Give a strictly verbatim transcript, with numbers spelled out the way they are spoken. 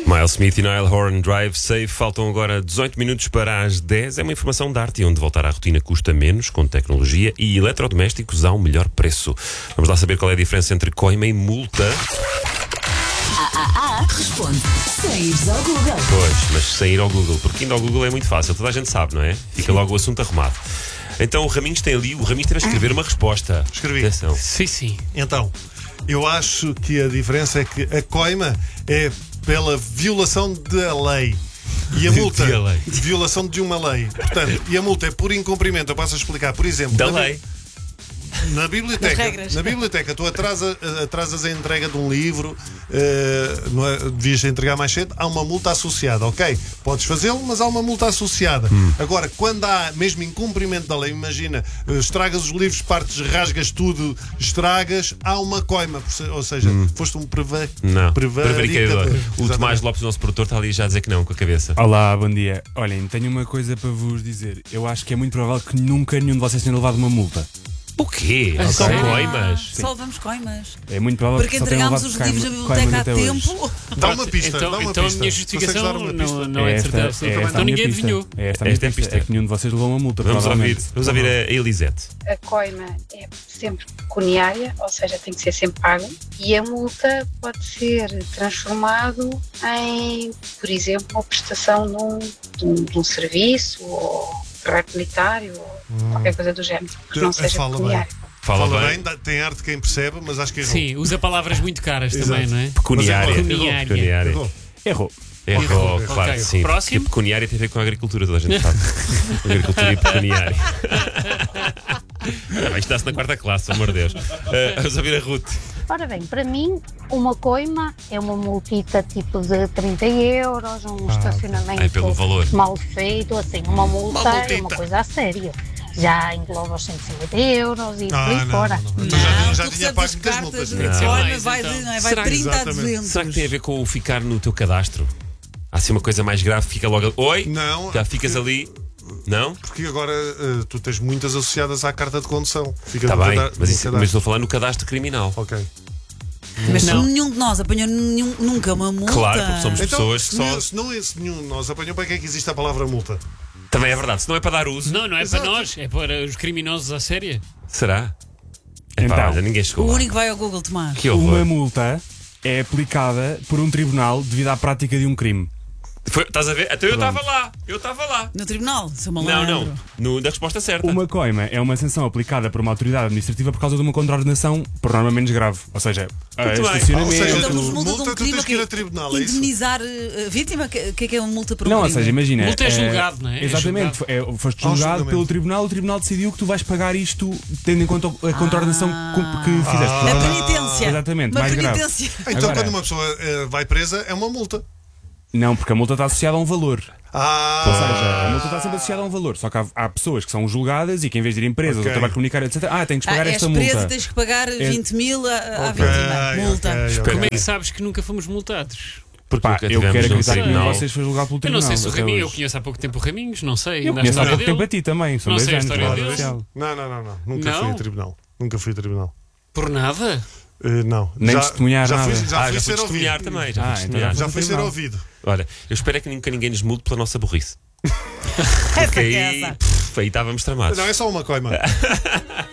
Miles Smith e Niall Horan, Drive Safe. Faltam agora dezoito minutos para as dez. É uma informação da arte, onde voltar à rotina custa menos, com tecnologia e eletrodomésticos a um melhor preço. Vamos lá saber qual é a diferença entre coima e multa. Ah, ah, ah, responde sem ires ao Google. Pois, mas sem ir ao Google, porque indo ao Google é muito fácil, toda a gente sabe, não é? Fica logo o assunto arrumado. Então o Raminhos tem ali, o Raminhos teve a escrever uma resposta. Escrevi. Atenção. Sim, sim. Então, eu acho que a diferença é que a coima é pela violação da lei. E a multa, De a lei. violação de uma lei. Portanto, e a multa é por incumprimento. Eu posso explicar, por exemplo, Da na, lei. na biblioteca. regras. Na biblioteca, tu atrasa, atrasas a entrega de um livro, uh, não é, devias entregar mais cedo, há uma multa associada, ok? Podes fazê-lo, mas há uma multa associada. Hum. Agora, quando há mesmo incumprimento da lei, imagina, uh, estragas os livros, partes, rasgas tudo, estragas, há uma coima. Ou seja, hum. foste um preva Não, prevaricador. prevaricador. O Exatamente. Tomás Lopes, o nosso produtor, está ali já a dizer que não, com a cabeça. Olá, bom dia. Olhem, tenho uma coisa para vos dizer. Eu acho que é muito provável que nunca nenhum de vocês tenha levado uma multa. O quê? A São sério? coimas? Só levamos coimas. É muito provável Porque que só tenham entregámos levado os livros da coima- biblioteca a coimas até tempo. hoje. Dá uma Pronto, pista. Então, dá uma então pista. a minha Consegues justificação dar uma pista? não, não é de Esta- certeza é absoluta. esta Então a minha ninguém pista. adivinhou. É esta a minha Esta é a pista. pista. É que nenhum de vocês levou uma multa, Vamos ouvir, provavelmente. vamos ouvir a Elisete. A coima é sempre pecuniária, ou seja, tem que ser sempre pago, e a multa pode ser transformado em, por exemplo, uma prestação de um, de um, de um serviço ou comunitário ou Hum. qualquer coisa do género, que não seja Fala bem. pecuniário. Fala, Fala bem. bem, dá- tem arte quem percebe, mas acho que errou. Sim, usa palavras muito caras Exato. também, não é? Pecuniária. Mas Pecuniária. Pecuniária. Errou. Errou. Errou, Errou. claro Ok. que sim. Próximo. Porque pecuniária tem a ver com a agricultura, toda a gente sabe. Agricultura e pecuniária. Ah, isto dá-se na quarta classe, pelo amor de Deus. Uh, vamos ouvir a Ruth. Ora bem, para mim, uma coima é uma multita tipo de trinta euros, um estacionamento é pelo valor. mal feito, assim, uma multa Uma é multita. uma coisa a sério. Já engloba os cento e cinquenta euros e por Ah, aí não, fora. não, não. Então já, Não, já tu tinha recebes pago as muitas cartas multas. de Não. coima, Mais, vai, então. de, não é? Será vai que- trinta a Exatamente. duzentos. Será que tem a ver com o ficar no teu cadastro? Há assim uma coisa mais grave, fica logo. Oi? Não, Já ficas porque- ali. Não? Porque agora uh, tu tens muitas associadas à carta de condução. Fica Está no bem, cada- mas, no isso, cadastro. mas estou a falar no cadastro criminal. Ok. Mas Não. nenhum de nós apanhou nenhum- nunca uma multa. Claro, porque somos Então, pessoas se, que só. nenhum, se não esse nenhum de nós apanhou, para que é que existe a palavra multa? Também é verdade, se não é para dar uso. Não, não é Exato. para nós, é para os criminosos à séria. Será? Epá, Então. olha, ninguém chegou O lá. único vai ao Google tomar. Que horror. Uma multa é aplicada por um tribunal devido à prática de um crime. Foi- estás a ver? Então eu estava lá. Eu estava lá. No tribunal, seu Não, malandro. não. No, da resposta certa. Uma coima é uma sanção aplicada por uma autoridade administrativa por causa de uma contraordenação, por norma menos grave. Ou seja, a Muito bem. estacionamento. Ou seja, Então, tu- mas multa de multa, um tu crime tens que ir que a tribunal, é isso? indemnizar uh, a vítima? O que, que é que é uma multa por um Não, ou crime? seja, imagina. Multa é eh, julgado, não é? É Exatamente. É, foste Ao julgado julgamento. pelo tribunal, o tribunal decidiu que tu vais pagar isto tendo em conta a contraordenação Ah. que fizeste. A Provavelmente- penitência. Exatamente, Uma mais grave. penitência. Então, Agora- quando uma pessoa eh, vai presa, é uma multa. Não, porque a multa está associada a um valor. Ah, Ou seja, a multa está sempre associada a um valor. Só que há, há pessoas que são julgadas e que em vez de ir em presas Ok. ou trabalho comunicar, etcétera. Ah, tens que pagar Ah, és esta preso multa. e tens que pagar vinte mil à, à Ok, vítima. Multa. ok, ok. Como é que sabes que nunca fomos multados? Porque Pá, nunca eu tivemos quero num acreditar que nenhum tribunal. de vocês foi julgado pelo Eu tribunal. não sei se o até Raminho, eu hoje. conheço há pouco tempo o Raminhos, não sei. Eu na conheço há história pouco tempo dele. a ti também. São Não dois sei a anos. história não é? dele. Oficial. Não, não, não, não. Nunca Não? fui a tribunal. Nunca fui a tribunal. Por nada? Eh, não. Nem testemunhar já nada. fui, já Ah, fui já fui ser testemunhar ouvido. também. Já Ah, fui então testemunhar. Já fui ser Tribunal. ouvido. Olha, eu espero é que nunca ninguém nos mude pela nossa burrice. Essa Porque que é aí, essa. pff, aí estávamos tramados. Não, é só uma coima.